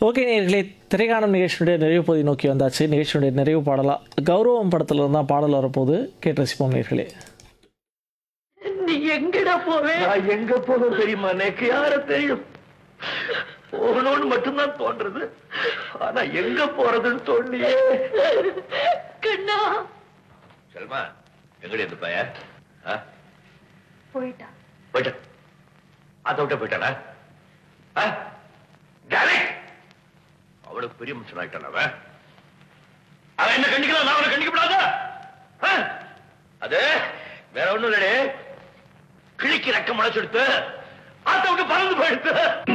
Okay நேயர்களே, திரைக்காணும் நிகழ்ச்சியுடைய நிறைவு பகுதி நோக்கி வந்தாச்சு. நிகழ்ச்சியுடைய நிறைவு பாடலா கௌரவம் படத்துல இருந்தால் பாடல் வரப்போது கேட்டு ரசிப்போம் நேயர்களே. நீ எங்கடா போவே? நான் எங்க போதும் தெரியுமா? எனக்கு யார தெரியும்? போகணும்னு மட்டும்தான் தோன்றது. ஆனா எங்க போறதுன்னு தோண்டியே. கண்ணா செல்மா, எங்கடி இந்த பையன்? போயிட்டான். போயிட்டான். அதை விட்ட போயிட்டானா? அவளுக்கு பெரிய மனுஷன் ஆயிட்டான். அவன் என்ன கண்டிக்கலாம், நான் அவனை கண்டிக்கப்படாத. அது வேற ஒண்ணும் இல்லடே, கிழிக்கு ரக்கம் முளைச்செடுத்து அதை விட்டு பறந்து போயிடுத்து.